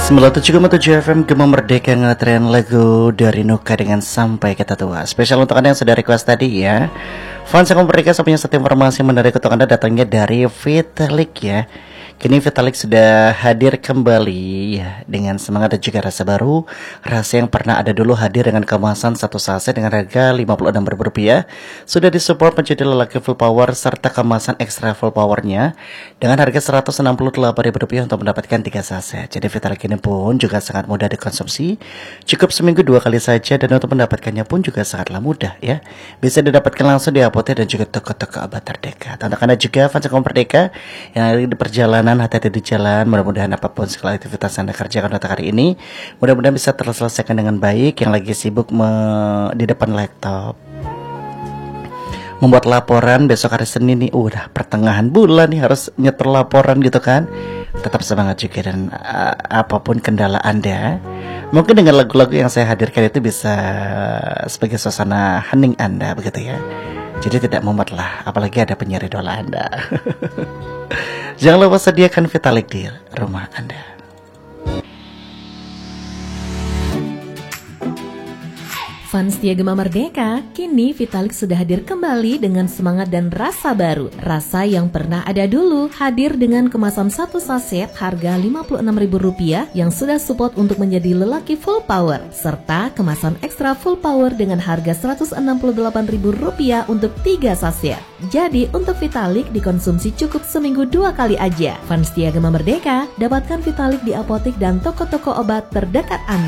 97,7 FM Gema Merdeka ngetren lagu dari Nuka dengan Sampai Kata Tua. Spesial untuk Anda yang sudah request tadi ya. Fans yang Merdeka, saya punya satu informasi menarik untuk Anda, datangnya dari Vitalik ya. Kini Vitalik sudah hadir kembali ya, dengan semangat dan juga rasa baru. Rasa yang pernah ada dulu hadir dengan kemasan satu saset dengan harga Rp56.000 sudah disupport menjadi lelaki full power serta kemasan ekstra full powernya dengan harga Rp168.000 untuk mendapatkan 3 saset. Jadi Vitalik ini pun juga sangat mudah dikonsumsi, cukup seminggu 2 kali saja, dan untuk mendapatkannya pun juga sangatlah mudah ya. Bisa didapatkan langsung di apotek dan juga toko-toko obat terdekat. Untuk Anda juga fans yang Merdeka yang ada di perjalanan, hati-hati di jalan. Mudah-mudahan apapun segala aktivitas Anda kerjakan untuk hari ini, mudah-mudahan bisa terselesaikan dengan baik. Yang lagi sibuk di depan laptop membuat laporan besok hari Senin nih, udah pertengahan bulan nih, harus nyetor laporan gitu kan. Tetap semangat juga, dan apapun kendala Anda, mungkin dengan lagu-lagu yang saya hadirkan itu bisa sebagai suasana hening Anda begitu ya. Jadi tidak mumetlah, apalagi ada penyanyi idola Anda. Jangan lupa sediakan Vitalik di rumah Anda. Fans setia Gema Merdeka, kini Vitalik sudah hadir kembali dengan semangat dan rasa baru. Rasa yang pernah ada dulu hadir dengan kemasan satu saset harga Rp56.000 yang sudah support untuk menjadi lelaki full power, serta kemasan ekstra full power dengan harga Rp168.000 untuk 3 saset. Jadi untuk Vitalik dikonsumsi cukup seminggu 2 kali aja. Fans setia Gema Merdeka, dapatkan Vitalik di apotek dan toko-toko obat terdekat Anda.